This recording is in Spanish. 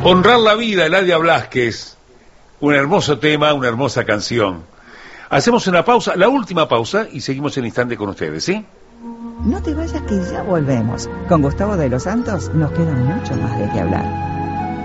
Honrar la vida, Eladia Blasquez. Un hermoso tema, una hermosa canción. Hacemos una pausa, la última pausa, y seguimos el instante con ustedes, ¿sí? No te vayas que ya volvemos. Con Gustavo de los Santos nos queda mucho más de qué hablar.